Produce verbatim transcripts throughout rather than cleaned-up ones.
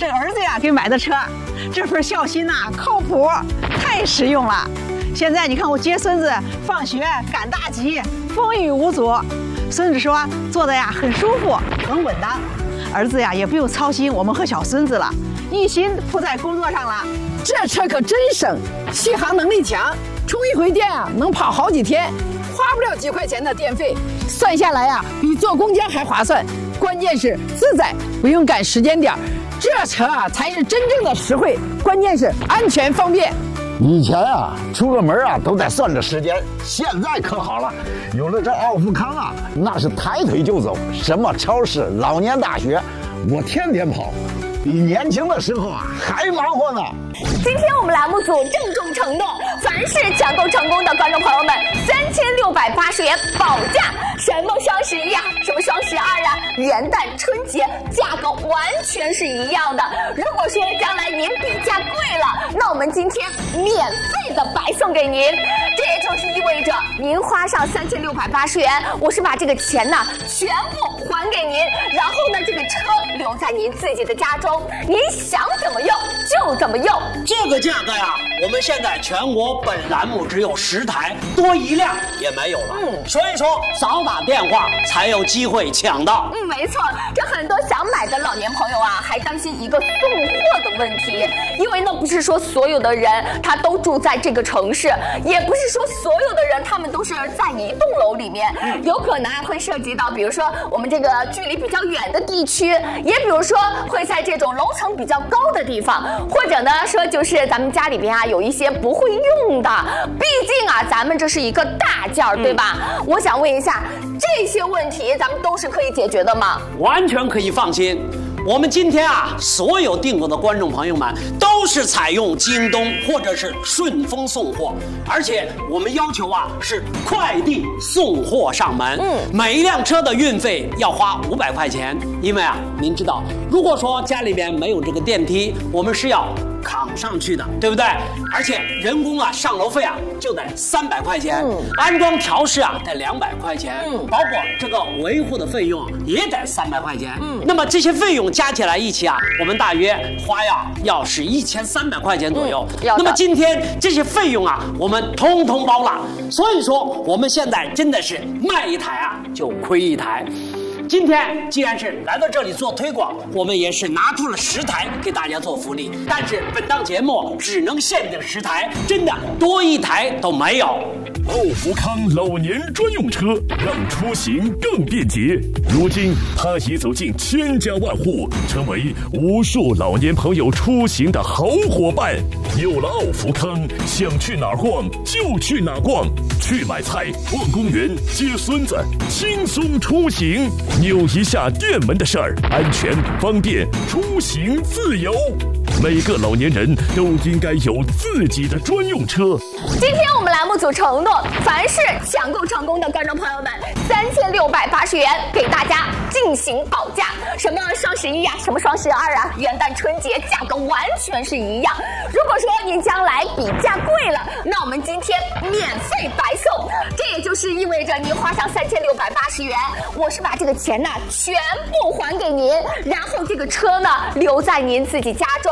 这个儿子呀给买的车，这份孝心呐、啊、靠谱，太实用了。现在你看我接孙子放学赶大集，风雨无阻。孙子说坐的呀很舒服，很稳当。儿子呀也不用操心我们和小孙子了，一心扑在工作上了。 这车可真省，续航能力强，充一回电啊能跑好几天，花不了几块钱的电费，算下来呀比坐公交还划算。关键是自在，不用赶时间点，这车啊才是真正的实惠，关键是安全方便。 以前啊，出个门啊都得算着时间，现在可好了，有了这奥富康啊，那是抬腿就走，什么超市、老年大学，我天天跑，比年轻的时候啊还忙活呢。 今天我们栏目组郑重承诺，凡是抢购成功的观众朋友们，三千六百八十元保价。什么双十一啊，什么双十二啊，元旦、春节，价格完全是一样的。如果说将来您比价贵了，那我们今天免费的白送给您。这也就是意味着您花上三千六百八十元，我是把这个钱呢全部还给您，然后呢这个车留在您自己的家中，您想怎么用就怎么用。 这个价格呀，我们现在全国本栏目只有十台，多一辆也没有了。嗯，所以说早打电话才有机会抢到。 嗯，没错，这很多想买的老年朋友啊，还担心一个送货的问题，因为呢不是说所有的人他都住在这个城市，也不是说所有的人他们都是在一栋楼里面，嗯、有可能会涉及到，比如说我们这个距离比较远的地区，也比如说会在这种楼层比较高的地方，或者呢说就是咱们家里边啊有一些不会用的，毕竟啊咱们这是一个大件儿，对吧？嗯、我想问一下，这些问题咱们都是可以解决的吗？ 完全可以放心。我们今天啊，所有订购的观众朋友们都是采用京东或者是顺丰送货，而且我们要求啊是快递送货上门。嗯，每一辆车的运费要花五百块钱，因为啊，您知道，如果说家里边没有这个电梯，我们是要扛上去的，对不对？而且人工啊上楼费啊就得三百块钱，嗯、安装调试啊得两百块钱，嗯、包括这个维护的费用也得三百块钱。嗯，那么这些费用加起来一起啊，我们大约花呀要是一千三百块钱左右。嗯、那么今天这些费用啊，我们通通包了。所以说我们现在真的是卖一台啊就亏一台。今天既然是来到这里做推广，我们也是拿出了十台给大家做福利，但是本档节目只能限定十台，真的多一台都没有。 奥福康老年专用车，让出行更便捷。如今，它已走进千家万户，成为无数老年朋友出行的好伙伴。有了奥福康，想去哪儿逛就去哪儿逛，去买菜、逛公园、接孙子，轻松出行。扭一下电门的事儿，安全、方便、出行自由。每个老年人都应该有自己的专用车。 今天我们栏目组承诺，凡是抢购成功的观众朋友们，三千六百八十元给大家进行保价。什么双十一啊，什么双十二啊，元旦、春节，价格完全是一样。如果说您将来比价贵了，那我们今天免费白送。这也就是意味着您花上三千六百八十元，我是把这个钱呢全部还给您，然后这个车呢留在您自己家中。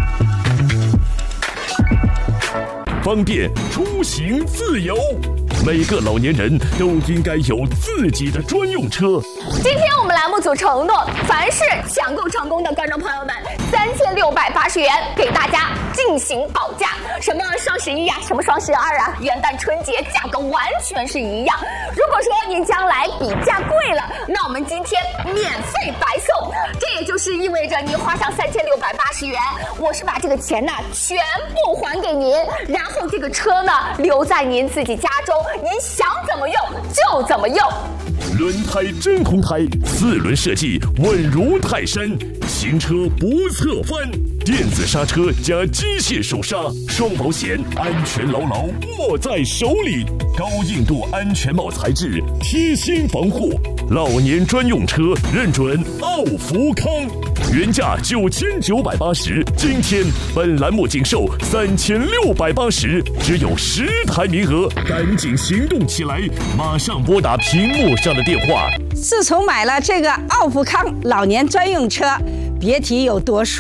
方便出行自由，每个老年人都应该有自己的专用车。 今天我们栏目组承诺，凡是抢购成功的观众朋友们，三千六百八十元给大家进行保价。什么双十一啊，什么双十二啊，元旦、春节，价格完全是一样。如果说您将来比价贵了，那我们今天免费白送。这也就是意味着您花上三千六百八十元，我是把这个钱呢全部还给您，然后这个车呢留在您自己家中，您想怎么用就怎么用。 轮胎真空胎，四轮设计稳如泰山，行车不侧翻，电子刹车加机械手刹，双保险，安全牢牢握在手里，高硬度安全帽材质，贴心防护，老年专用车认准奥福康，原价九千九百八十，今天本栏目仅售三千六百八十，只有十台名额，赶紧行动起来，马上拨打屏幕上的电话。 自从买了这个奥福康老年专用车，别提有多舒服。